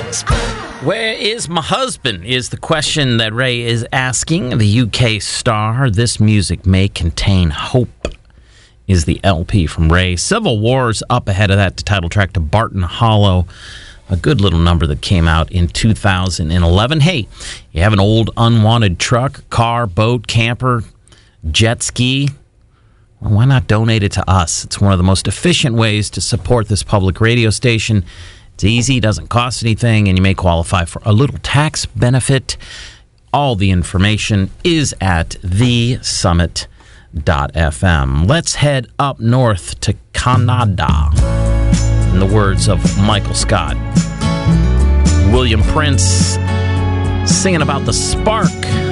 Where is my husband is the question that Ray is asking. The UK star, This Music May Contain Hope, is the LP from Ray. Civil War's up ahead of that, the title track to Barton Hollow, a good little number that came out in 2011. Hey, you have an old unwanted truck, car, boat, camper, jet ski, well, why not donate it to us? It's one of the most efficient ways to support this public radio station. It's easy, doesn't cost anything, and you may qualify for a little tax benefit. All the information is at thesummit.fm. Let's head up north to Canada. In the words of Michael Scott, William Prince singing about the spark